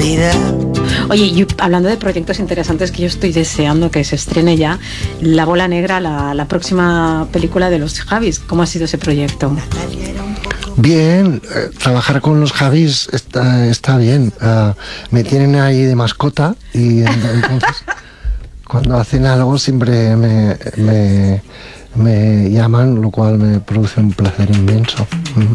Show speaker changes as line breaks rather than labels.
vida.
Oye, y hablando de proyectos interesantes que yo estoy deseando que se estrene ya, La Bola Negra, la próxima película de los Javis. ¿Cómo ha sido ese proyecto?
Bien, trabajar con los Javis está bien. Me tienen ahí de mascota y entonces cuando hacen algo siempre me llaman, lo cual me produce un placer inmenso.